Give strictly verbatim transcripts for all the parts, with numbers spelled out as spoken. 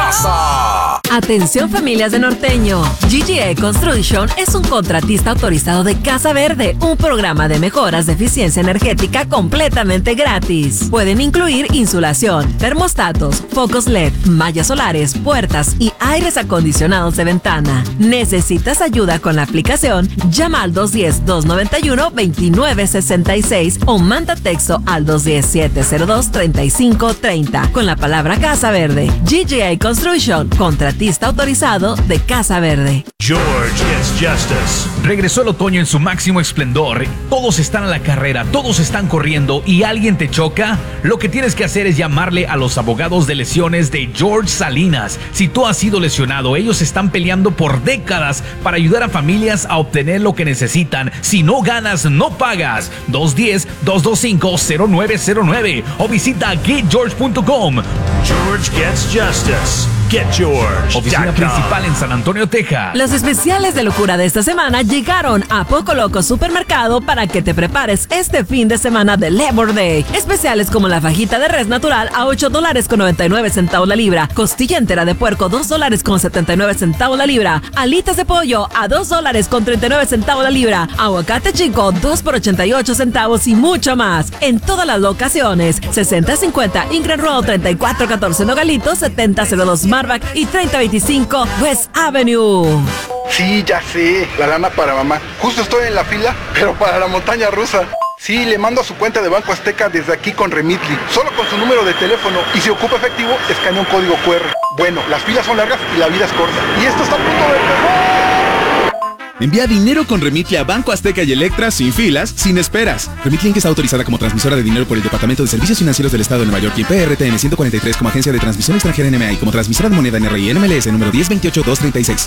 casa. Atención familias de Norteño. G G A Construction es un contratista autorizado de Casa Verde, un programa de mejoras de eficiencia energética completamente gratis. Pueden incluir insulación, termostatos, focos L E D, mallas solares, puertas y aires acondicionados de ventana. ¿Necesitas ayuda con la aplicación? Llama al dos uno cero, dos nueve uno, dos nueve seis seis o manda texto al dos uno cero, siete cero dos, tres cinco tres cero con la palabra Casa Verde. G G A Construction, contratista autorizado de Casa Verde. George Gets Justice. Regresó el otoño en su máximo esplendor. Todos están a la carrera, todos están corriendo y alguien te choca. Lo que tienes que hacer es llamarle a los abogados de lesiones de George Salinas. Si tú has sido lesionado, ellos están peleando por décadas para ayudar a familias a obtener lo que necesitan. Si no ganas, no pagas. dos uno cero, dos dos cinco, cero nueve cero nueve o visita get george punto com. George Gets Justice. Get George. Oficina principal en San Antonio, Texas. Los especiales de locura de esta semana llegaron a Poco Loco Supermercado para que te prepares este fin de semana de Labor Day. Especiales como la fajita de res natural a ocho dólares con noventa y nueve centavos la libra, costilla entera de puerco dos dólares con setenta y nueve centavos la libra, alitas de pollo a dos dólares con treinta y nueve centavos la libra, aguacate chico dos por ochenta y ocho centavos y mucho más. En todas las locaciones, sesenta cincuenta Ingrid Road, treinta y cuatro catorce Nogalitos, setenta cero dos Marback y treinta veinticinco West Avenue. Sí, ya sé, la lana para mamá. Justo estoy en la fila, pero para la montaña rusa. Sí, le mando a su cuenta de Banco Azteca desde aquí con Remitly, solo con su número de teléfono, y si ocupa efectivo, escanea un código cu erre. Bueno, las filas son largas y la vida es corta. Y esto está a punto de empezar. Envía dinero con Remitly a Banco Azteca y Electra sin filas, sin esperas. Remitly Inc está autorizada como transmisora de dinero por el Departamento de Servicios Financieros del Estado de Nueva York y P R T N ciento cuarenta y tres como agencia de transmisión extranjera N M A y como transmisora de moneda N R I N M L S número diez veintiocho dos treinta y seis.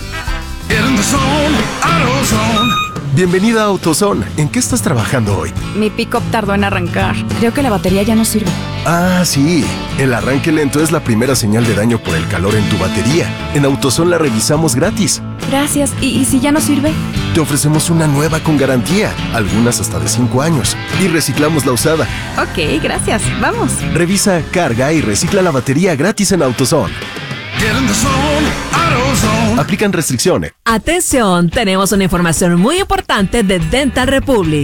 Bienvenida a AutoZone. ¿En qué estás trabajando hoy? Mi pick-up tardó en arrancar. Creo que la batería ya no sirve. Ah, sí. El arranque lento es la primera señal de daño por el calor en tu batería. En AutoZone la revisamos gratis. Gracias. ¿Y, y si ya no sirve? Te ofrecemos una nueva con garantía, algunas hasta de cinco años. Y reciclamos la usada. Ok, gracias. Vamos. Revisa, carga y recicla la batería gratis en AutoZone. Aplican restricciones. Atención, tenemos una información muy importante de Dental Republic.